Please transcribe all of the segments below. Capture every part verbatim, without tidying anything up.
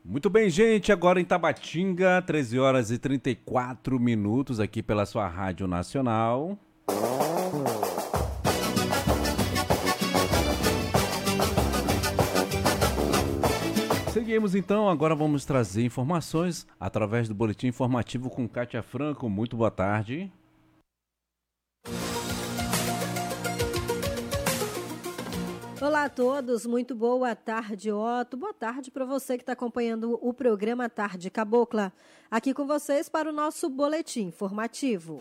Muito bem, gente, agora em Tabatinga, treze horas e trinta e quatro minutos aqui pela sua Rádio Nacional. Seguimos então, agora vamos trazer informações através do Boletim Informativo com Kátia Franco. Muito boa tarde. Olá a todos, muito boa tarde, Otto. Boa tarde para você que está acompanhando o programa Tarde Cabocla. Aqui com vocês para o nosso Boletim Informativo.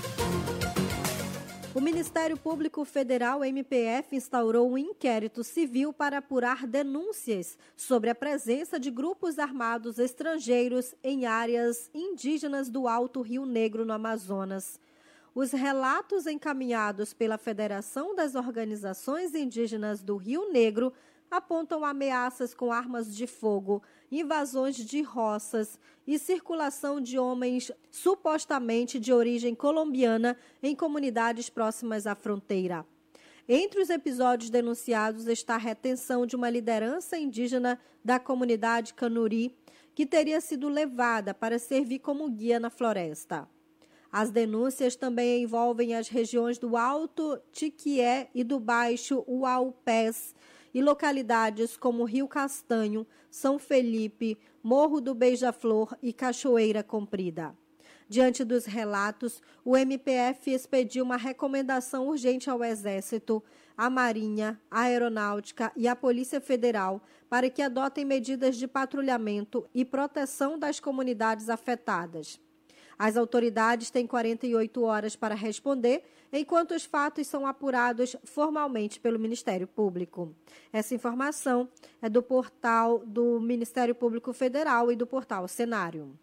O Ministério Público Federal, M P F, instaurou um inquérito civil para apurar denúncias sobre a presença de grupos armados estrangeiros em áreas indígenas do Alto Rio Negro, no Amazonas. Os relatos encaminhados pela Federação das Organizações Indígenas do Rio Negro apontam ameaças com armas de fogo, invasões de roças e circulação de homens supostamente de origem colombiana em comunidades próximas à fronteira. Entre os episódios denunciados está a retenção de uma liderança indígena da comunidade Canuri, que teria sido levada para servir como guia na floresta. As denúncias também envolvem as regiões do Alto Tiquié e do Baixo Uaupés e localidades como Rio Castanho, São Felipe, Morro do Beija-Flor e Cachoeira Comprida. Diante dos relatos, o M P F expediu uma recomendação urgente ao Exército, à Marinha, à Aeronáutica e à Polícia Federal para que adotem medidas de patrulhamento e proteção das comunidades afetadas. As autoridades têm quarenta e oito horas para responder, enquanto os fatos são apurados formalmente pelo Ministério Público. Essa informação é do portal do Ministério Público Federal e do portal Cenário.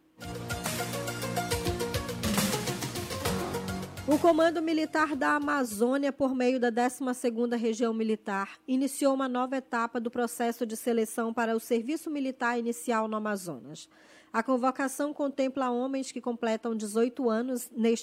O Comando Militar da Amazônia, por meio da décima segunda Região Militar, iniciou uma nova etapa do processo de seleção para o Serviço Militar Inicial no Amazonas. A convocação contempla homens que completam dezoito anos neste